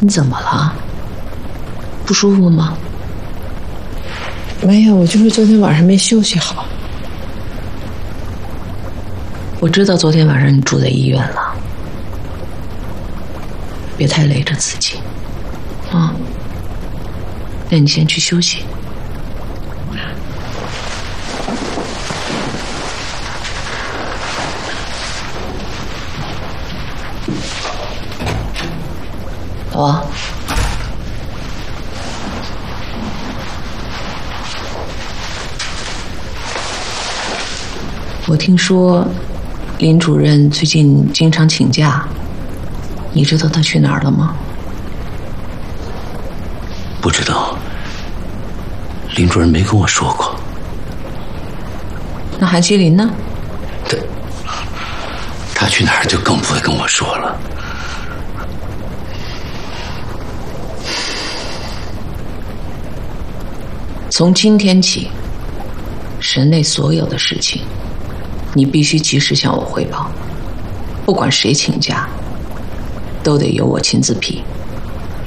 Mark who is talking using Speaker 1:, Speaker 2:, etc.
Speaker 1: 你怎么了？不舒服吗？
Speaker 2: 没有，我就是昨天晚上没休息好。
Speaker 1: 我知道昨天晚上你住在医院了，别太累着自己，啊。那你先去休息。走啊。我听说林主任最近经常请假，你知道他去哪儿了吗？
Speaker 3: 不知道，林主任没跟我说过。
Speaker 1: 那韩希林呢？
Speaker 3: 他去哪儿就更不会跟我说了。
Speaker 1: 从今天起，省内所有的事情，你必须及时向我汇报，不管谁请假，都得由我亲自批。